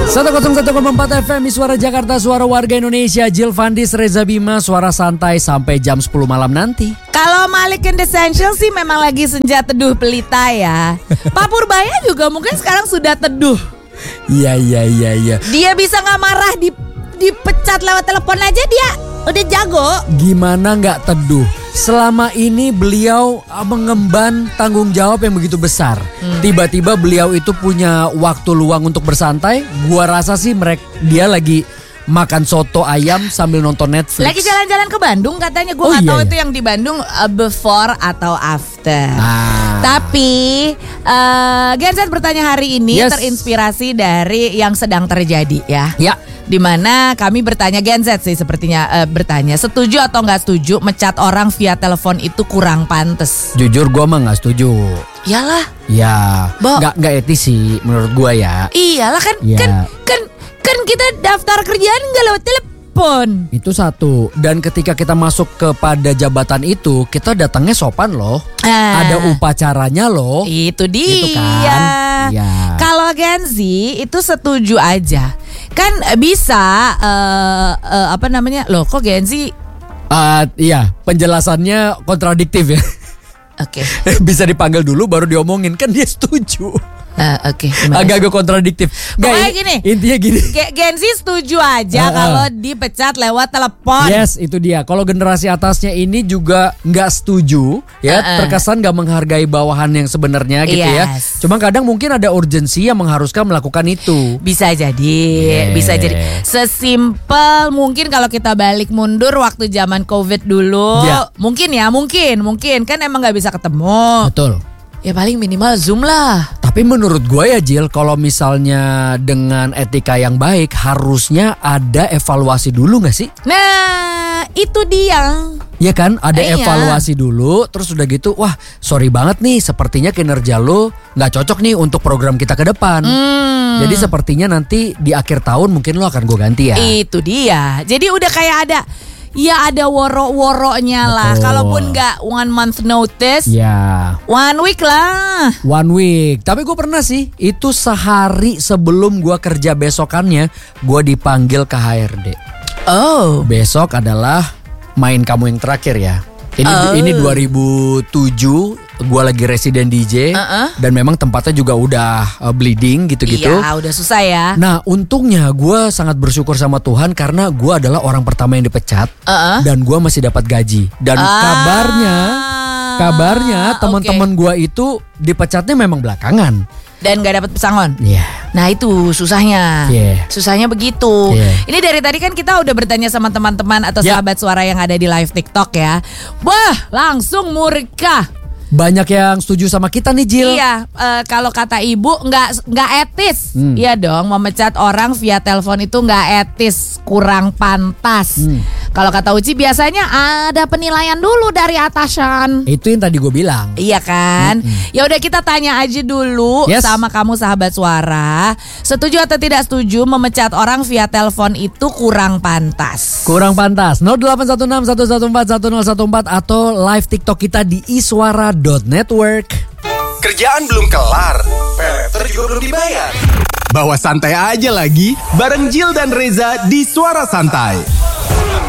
101,4 FM Suara Jakarta, suara warga Indonesia. Jill Fandis, Reza Bima, suara santai sampai jam 10 malam nanti. Kalau Malik and Essential sih memang lagi senja teduh pelita ya. Pak Purbaya juga mungkin sekarang sudah teduh. Iya. Dia bisa gak marah dipecat lewat telepon aja, dia udah jago. Gimana gak teduh? Selama ini beliau mengemban tanggung jawab yang begitu besar. Tiba-tiba beliau itu punya waktu luang untuk bersantai. Gua rasa sih dia lagi makan soto ayam sambil nonton Netflix. Lagi jalan-jalan ke Bandung katanya. Gue gak tahu itu yang di Bandung before atau after. Tapi Gen Z bertanya hari ini terinspirasi dari yang sedang terjadi ya. Dimana kami bertanya, Gen Z sih sepertinya bertanya, setuju atau gak setuju mecat orang via telepon itu kurang pantes? Jujur gue mah gak setuju. Iyalah. Ya, gak etis sih menurut gue ya. Iyalah kan kita daftar kerjaan gak lewat telepon. Itu satu. Dan ketika kita masuk kepada jabatan itu, kita datangnya sopan loh. Ada upacaranya loh. Itu dia. Gitu kan? Ya. Kalau Gen Z itu setuju aja. Kan bisa loh kok Gen Z? Iya, penjelasannya kontradiktif ya. Oke. Bisa dipanggil dulu baru diomongin, kan dia setuju. Agak-agak kontradiktif. Pokoknya gini, intinya gini. Gen Z setuju aja kalau dipecat lewat telepon. Yes, itu dia. Kalau generasi atasnya ini juga nggak setuju, ya terkesan nggak menghargai bawahan yang sebenarnya gitu ya. Cuma kadang mungkin ada urgensi yang mengharuskan melakukan itu. Bisa jadi, bisa jadi. Sesimpel mungkin kalau kita balik mundur waktu zaman COVID dulu, mungkin kan emang nggak bisa ketemu. Betul. Ya paling minimal Zoom lah. Tapi menurut gue ya Jill, kalau misalnya dengan etika yang baik harusnya ada evaluasi dulu gak sih? Nah itu dia. Ya kan, ada evaluasi dulu. Terus udah gitu, wah sorry banget nih, sepertinya kinerja lo gak cocok nih untuk program kita ke depan. Jadi sepertinya nanti di akhir tahun mungkin lo akan gue ganti ya. Itu dia. Jadi udah kayak ada woro-woronya lah. Kalaupun gak 1 month notice, 1 week lah. 1 week. Tapi gue pernah sih, itu sehari sebelum gue kerja besokannya, gue dipanggil ke HRD. Besok adalah main kamu yang terakhir ya. Ini 2007, gue lagi residen DJ dan memang tempatnya juga udah bleeding gitu-gitu. Iya, udah susah ya. Nah, untungnya gue sangat bersyukur sama Tuhan karena gue adalah orang pertama yang dipecat dan gue masih dapat gaji. Dan kabarnya teman-teman gue itu dipecatnya memang belakangan. Dan gak dapat pesangon. Nah itu susahnya. Susahnya begitu. Ini dari tadi kan kita udah bertanya sama teman-teman atau sahabat suara yang ada di live TikTok ya. Wah langsung murka. Banyak yang setuju sama kita nih Jill. Iya, kalau kata ibu nggak etis. Iya dong, memecat orang via telepon itu nggak etis, kurang pantas. Kalau kata Uci biasanya ada penilaian dulu dari atasan. Itu yang tadi gue bilang. Iya kan? Ya udah kita tanya aja dulu sama kamu sahabat suara. Setuju atau tidak setuju memecat orang via telepon itu kurang pantas? Kurang pantas. 0816 114 1014 atau live TikTok kita di iswara.network. Kerjaan belum kelar, paylater juga belum dibayar. Bawa santai aja lagi bareng Jill dan Reza di Suara Santai.